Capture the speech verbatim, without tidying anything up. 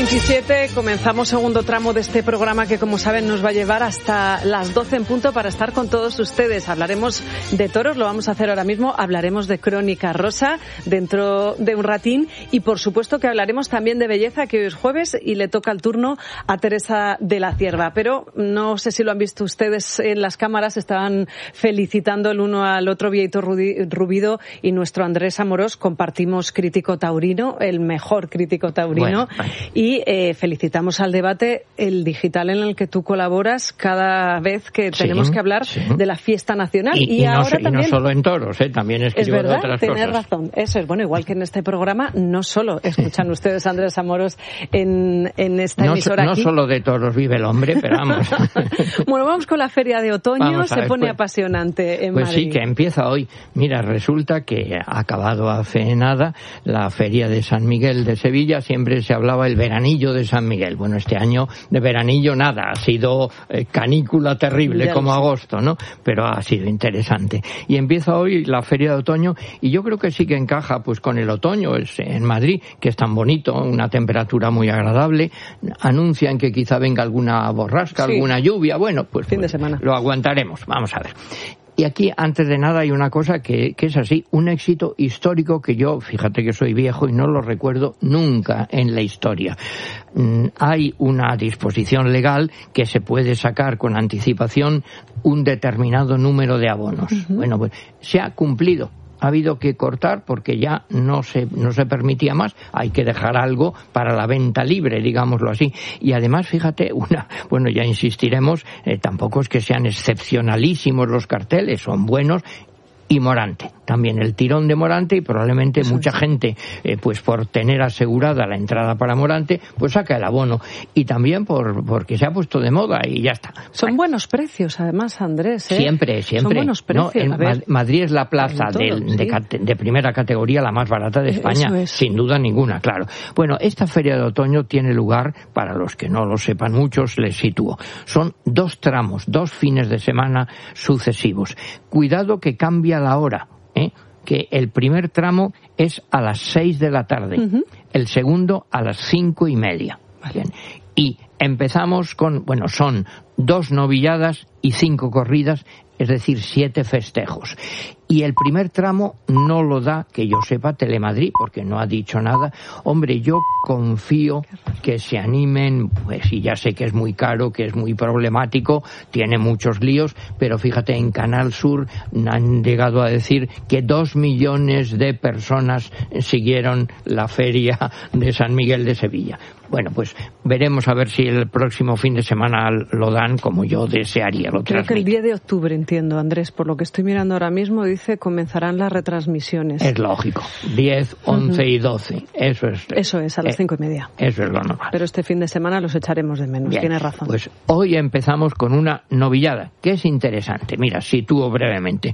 veintisiete, comenzamos segundo tramo de este programa que, como saben, nos va a llevar hasta las doce en punto para estar con todos ustedes. Hablaremos de toros, lo vamos a hacer ahora mismo, hablaremos de Crónica Rosa dentro de un ratín y, por supuesto, que hablaremos también de belleza, que hoy es jueves y le toca el turno a Teresa de la Cierva. Pero no sé si lo han visto ustedes en las cámaras, estaban felicitando el uno al otro, Bieito Rubido y nuestro Andrés Amorós. Compartimos crítico taurino, el mejor crítico taurino. Bueno. Y eh, felicitamos al debate, el digital en el que tú colaboras cada vez que tenemos sí, que hablar sí. de la fiesta nacional. Y, y, y, ahora no, también, y no solo en toros, ¿eh? También escribo es verdad, de otras tienes cosas. razón. Eso es, bueno, igual que en este programa, no solo escuchan ustedes a Andrés Amorós en, en esta no, emisora no aquí. No solo de toros vive el hombre, pero vamos. Bueno, vamos con la feria de otoño, se ver, pone pues, apasionante en pues Madrid. Pues sí, que empieza hoy. Mira, resulta que ha acabado hace nada la feria de San Miguel de Sevilla, siempre se hablaba el veranillo de San Miguel. Bueno, este año de veranillo nada, ha sido eh, canícula terrible ya como agosto, ¿no? Pero ha sido interesante. Y empieza hoy la feria de otoño y yo creo que sí que encaja pues con el otoño es en Madrid, que es tan bonito, una temperatura muy agradable. Anuncian que quizá venga alguna borrasca, sí. alguna lluvia. Bueno, pues, fin de pues semana. Lo aguantaremos. Vamos a ver. Y aquí, antes de nada, hay una cosa que, que es así, un éxito histórico que yo, fíjate que soy viejo y no lo recuerdo nunca en la historia. Mm, hay una disposición legal que se puede sacar con anticipación un determinado número de abonos. Uh-huh. Bueno, pues se ha cumplido. Ha habido que cortar porque ya no se no se permitía más. Hay que dejar algo para la venta libre, digámoslo así. Y además, fíjate, una, bueno, ya insistiremos, eh, tampoco es que sean excepcionalísimos los carteles, son buenos. Y Morante, también el tirón de Morante y probablemente Eso mucha es. gente, eh, pues por tener asegurada la entrada para Morante, pues saca el abono. Y también por porque se ha puesto de moda y ya está. Son bueno. buenos precios, además, Andrés. ¿eh? Siempre, siempre. Son buenos precios. No, en ver, Madrid es la plaza todo, de, sí. de, de primera categoría, la más barata de España, Eso es. sin duda ninguna, claro. Bueno, esta feria de otoño tiene lugar, para los que no lo sepan muchos, les sitúo. Son dos tramos, dos fines de semana sucesivos. Cuidado que cambia la hora. ¿Eh? Que el primer tramo es a las seis de la tarde, uh-huh. el segundo a las cinco y media. Bien. Y empezamos con, bueno, son dos novilladas y cinco corridas, es decir, siete festejos. Y el primer tramo no lo da, que yo sepa, Telemadrid, porque no ha dicho nada. Hombre, yo confío que se animen, pues, y ya sé que es muy caro, que es muy problemático, tiene muchos líos, pero fíjate, en Canal Sur han llegado a decir que dos millones de personas siguieron la feria de San Miguel de Sevilla. Bueno, pues veremos a ver si el próximo fin de semana lo dan como yo desearía. Lo Creo transmito. Que el diez de octubre, entiendo, Andrés, por lo que estoy mirando ahora mismo, dice comenzarán las retransmisiones. Es lógico. diez, once uh-huh. y doce. Eso es. Eso es, a las cinco y media. Eso es lo normal. Pero este fin de semana los echaremos de menos. Bien, tienes razón. Pues hoy empezamos con una novillada, que es interesante. Mira, sitúo brevemente.